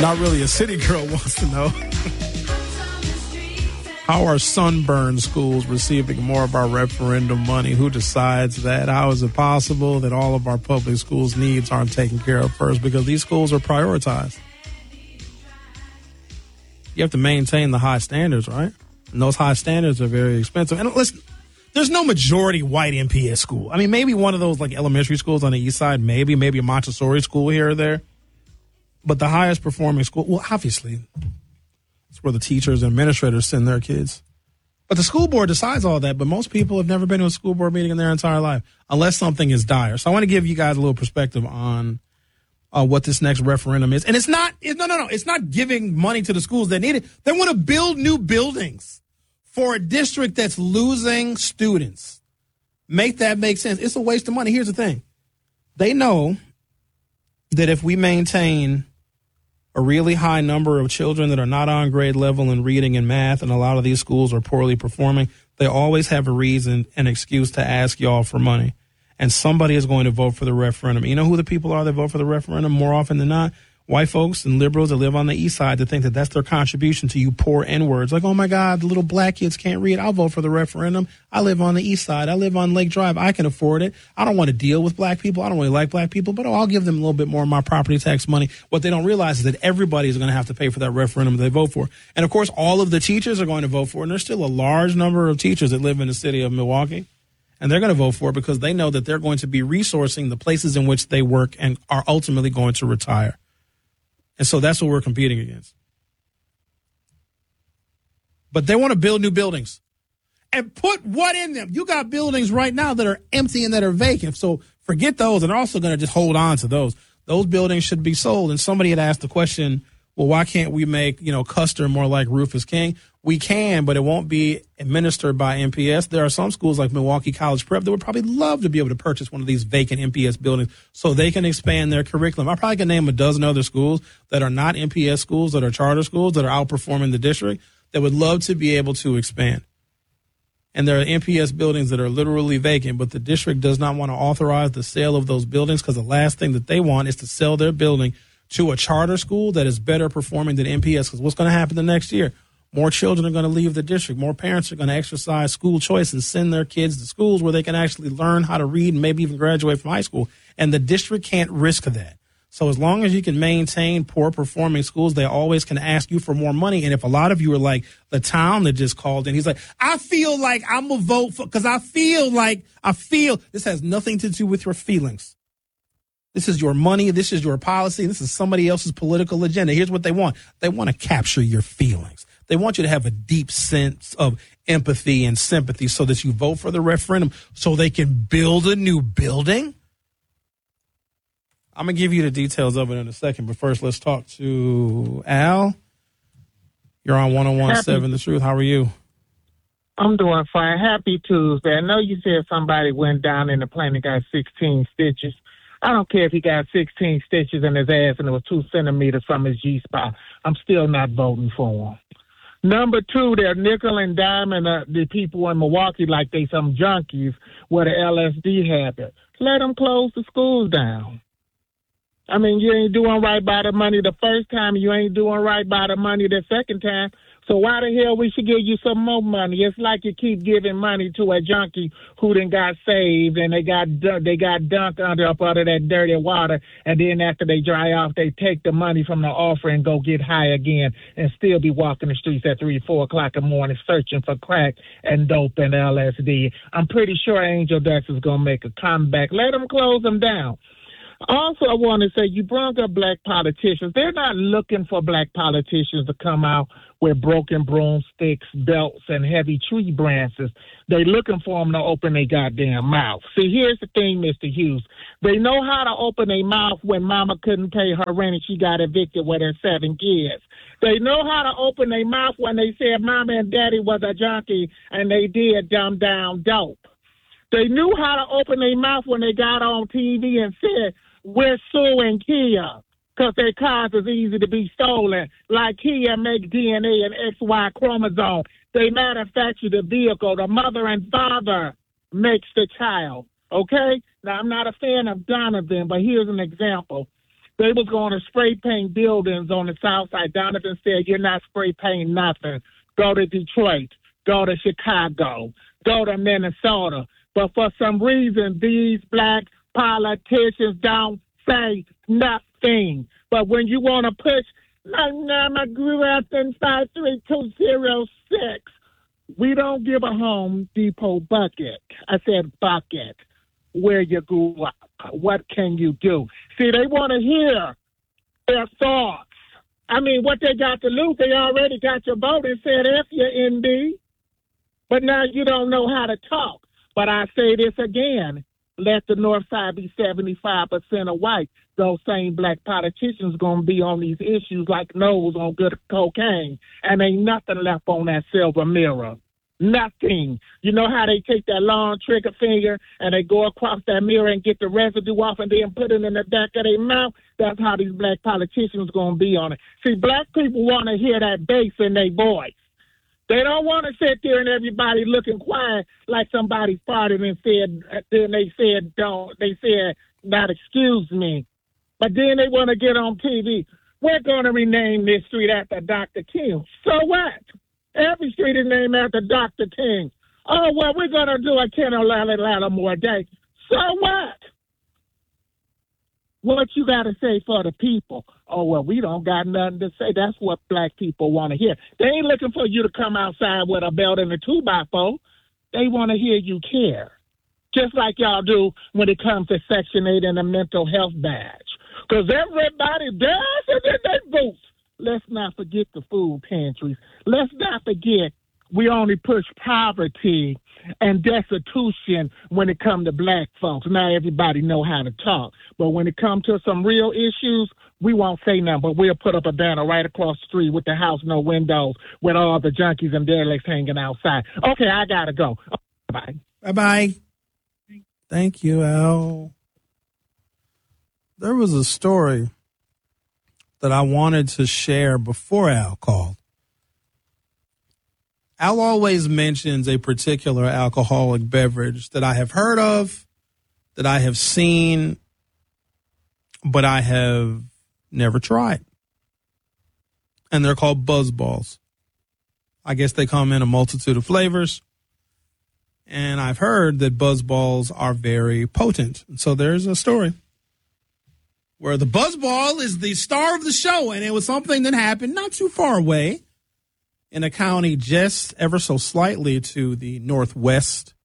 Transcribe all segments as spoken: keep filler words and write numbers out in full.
Not really. A city girl wants to know. How are Sunburn schools receiving more of our referendum money? Who decides that? How is it possible that all of our public schools' needs aren't taken care of first? Because these schools are prioritized. You have to maintain the high standards, right? And those high standards are very expensive. And listen, there's no majority white M P S school. I mean, maybe one of those like elementary schools on the east side, maybe, maybe a Montessori school here or there. But the highest performing school, well, obviously, it's where the teachers and administrators send their kids. But the school board decides all that, but most people have never been to a school board meeting in their entire life, unless something is dire. So I want to give you guys a little perspective on uh, what this next referendum is. And it's not, it, no, no, no, it's not giving money to the schools that need it. They want to build new buildings for a district that's losing students. Make that make sense. It's a waste of money. Here's the thing. They know that if we maintain a really high number of children that are not on grade level in reading and math, and a lot of these schools are poorly performing, they always have a reason, an excuse to ask y'all for money. And somebody is going to vote for the referendum. You know who the people are that vote for the referendum more often than not? White folks and liberals that live on the east side that think that that's their contribution to you poor N-words. Like, oh, my God, the little black kids can't read. I'll vote for the referendum. I live on the east side. I live on Lake Drive. I can afford it. I don't want to deal with black people. I don't really like black people, but oh, I'll give them a little bit more of my property tax money. What they don't realize is that everybody is going to have to pay for that referendum they vote for. And, of course, all of the teachers are going to vote for it. And there's still a large number of teachers that live in the city of Milwaukee. And they're going to vote for it because they know that they're going to be resourcing the places in which they work and are ultimately going to retire. And so that's what we're competing against. But they want to build new buildings and put what in them? You got buildings right now that are empty and that are vacant. So forget those. And they're also going to just hold on to those. Those buildings should be sold. And somebody had asked the question, well, why can't we make, you know, Custer more like Rufus King? We can, but it won't be administered by M P S. There are some schools like Milwaukee College Prep that would probably love to be able to purchase one of these vacant M P S buildings so they can expand their curriculum. I probably can name a dozen other schools that are not M P S schools, that are charter schools, that are outperforming the district, that would love to be able to expand. And there are M P S buildings that are literally vacant, but the district does not want to authorize the sale of those buildings because the last thing that they want is to sell their building to a charter school that is better performing than M P S. Because what's going to happen the next year? More children are going to leave the district. More parents are going to exercise school choice and send their kids to schools where they can actually learn how to read and maybe even graduate from high school. And the district can't risk that. So as long as you can maintain poor performing schools, they always can ask you for more money. And if a lot of you are like the town that just called in, he's like, I feel like I'm going to vote for, because I feel like, I feel, this has nothing to do with your feelings. This is your money. This is your policy. This is somebody else's political agenda. Here's what they want. They want to capture your feelings. They want you to have a deep sense of empathy and sympathy so that you vote for the referendum so they can build a new building. I'm going to give you the details of it in a second, but first let's talk to Al. You're on one oh one point seven The Truth. How are you? I'm doing fine. Happy Tuesday. I know you said somebody went down in the plane and got sixteen stitches. I don't care if he got sixteen stitches in his ass and it was two centimeters from his G-spot. I'm still not voting for him. Number two, they're nickel and diming uh, the people in Milwaukee like they some junkies with an L S D habit. Let them close the schools down. I mean, you ain't doing right by the money the first time. You ain't doing right by the money the second time. So why the hell we should give you some more money? It's like you keep giving money to a junkie who then got saved and they got they got dunked under up under that dirty water, and then after they dry off, they take the money from the offering and go get high again and still be walking the streets at three, four o'clock in the morning searching for crack and dope and L S D. I'm pretty sure Angel Dust is gonna make a comeback. Let them close them down. Also, I want to say you brought up black politicians. They're not looking for black politicians to come out with broken broomsticks, belts, and heavy tree branches. They're looking for them to open their goddamn mouth. See, here's the thing, Mister Hughes. They know how to open their mouth when mama couldn't pay her rent and she got evicted with her seven kids. They know how to open their mouth when they said mama and daddy was a junkie and they did dumb down dope. They knew how to open their mouth when they got on T V and said, we're suing Kia because their cars is easy to be stolen. Like Kia make D N A and X Y chromosome. They manufacture the vehicle. The mother and father makes the child. Okay? Now, I'm not a fan of Donovan, but here's an example. They was going to spray paint buildings on the south side. Donovan said, you're not spray painting nothing. Go to Detroit. Go to Chicago. Go to Minnesota. But for some reason, these black politicians don't say nothing. But when you want to push, my name is Grafton five three two zero six, we don't give a Home Depot bucket. I said bucket. Where you grew up. What can you do? See, they want to hear their thoughts. I mean, what they got to lose, they already got your vote and said F you, N B. But now you don't know how to talk. But I say this again. Let the North Side be seventy-five percent of white. Those same black politicians going to be on these issues like nose on good cocaine. And ain't nothing left on that silver mirror. Nothing. You know how they take that long trigger finger and they go across that mirror and get the residue off and then put it in the back of their mouth? That's how these black politicians going to be on it. See, black people want to hear that bass in their voice. They don't want to sit there and everybody looking quiet like somebody farted and said, then they said, don't, they said, not excuse me. But then they want to get on T V. We're going to rename this street after Doctor King. So what? Every street is named after Doctor King. Oh, well, we're going to do a Ken Lattimore Day. So what? What you got to say for the people? Oh, well, we don't got nothing to say. That's what black people want to hear. They ain't looking for you to come outside with a belt and a two by four. They want to hear you care. Just like y'all do when it comes to Section eight and a mental health badge. Because everybody does it in their boots. Let's not forget the food pantries. Let's not forget we only push poverty and destitution when it comes to black folks. Not everybody know how to talk. But when it comes to some real issues, we won't say nothing, but we'll put up a banner right across the street with the house, no windows, with all the junkies and derelicts hanging outside. Okay, I got to go. Bye. Bye-bye. Thank you, Al. There was a story that I wanted to share before Al called. Al always mentions a particular alcoholic beverage that I have heard of, that I have seen, but I have never tried. And they're called Buzz Balls. I guess they come in a multitude of flavors. And I've heard that Buzz Balls are very potent. And so there's a story where the Buzz Ball is the star of the show, and it was something that happened not too far away in a county just ever so slightly to the northwest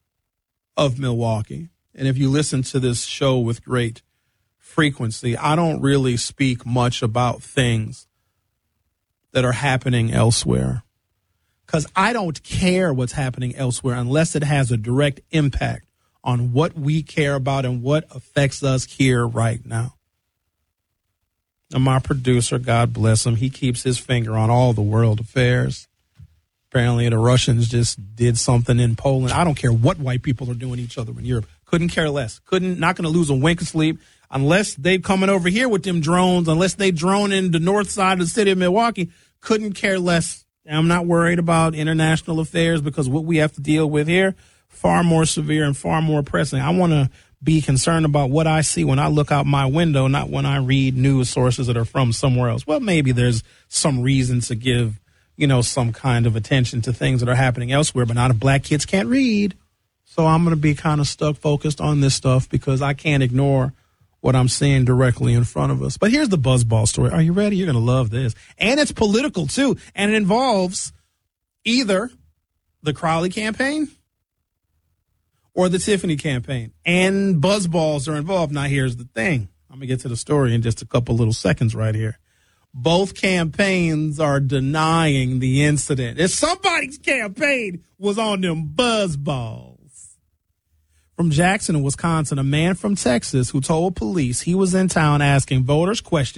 of Milwaukee. And if you listen to this show with great frequency, I don't really speak much about things that are happening elsewhere because I don't care what's happening elsewhere unless it has a direct impact on what we care about and what affects us here right now. And my producer, God bless him, he keeps his finger on all the world affairs. Apparently the Russians just did something in Poland. I don't care what white people are doing each other in Europe. Couldn't care less. Couldn't, not going to lose a wink of sleep unless they coming over here with them drones, unless they drone in the north side of the city of Milwaukee. Couldn't care less. I'm not worried about international affairs because what we have to deal with here, far more severe and far more pressing. I want to be concerned about what I see when I look out my window, not when I read news sources that are from somewhere else. Well, maybe there's some reason to give, you know, some kind of attention to things that are happening elsewhere, but not if black kids can't read. So I'm going to be kind of stuck focused on this stuff because I can't ignore what I'm seeing directly in front of us. But here's the Buzzball story. Are you ready? You're going to love this. And it's political, too. And it involves either the Crowley campaign or the Tiffany campaign. And Buzzballs are involved. Now, here's the thing. I'm going to get to the story in just a couple little seconds right here. Both campaigns are denying the incident. If somebody's campaign was on them Buzzballs. From Jackson, Wisconsin, a man from Texas who told police he was in town asking voters questions